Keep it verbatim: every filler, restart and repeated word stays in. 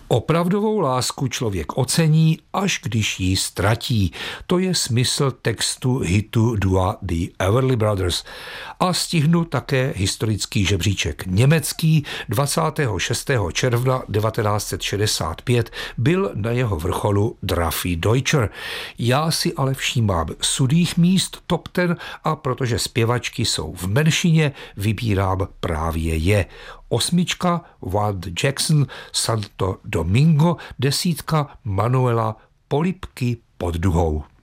Opravdovou lásku člověk ocení, až když ji ztratí. To je smysl textu hitu dua The Everly Brothers. A stihnu také historický žebříček. Německý dvacátého šestého června devatenáct set šedesát pět byl na jeho vrcholu Draffy Deutscher. Já si ale všímám sudých míst top deset a protože zpěvačky jsou v menšině, vybírám právě je. Osmička Wanda Jackson, Santo Domingo, desítka Manuela Polibky pod duhou.